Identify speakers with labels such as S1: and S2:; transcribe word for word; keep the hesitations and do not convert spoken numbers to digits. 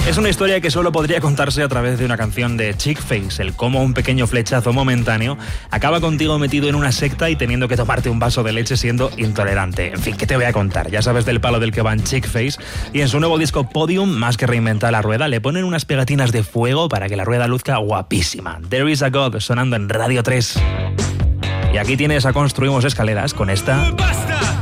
S1: Es una historia que solo podría contarse a través de una canción de Chickface, el cómo un pequeño flechazo momentáneo acaba contigo metido en una secta y teniendo que tomarte un vaso de leche siendo intolerante. En fin, ¿qué te voy a contar? Ya sabes del palo del que van Chickface, y en su nuevo disco Podium, más que reinventar la rueda, le ponen unas pegatinas de fuego para que la rueda luzca guapísima. There is a God, sonando en Radio tres. Y aquí tienes a Construimos Escaleras con esta...
S2: ¡Basta!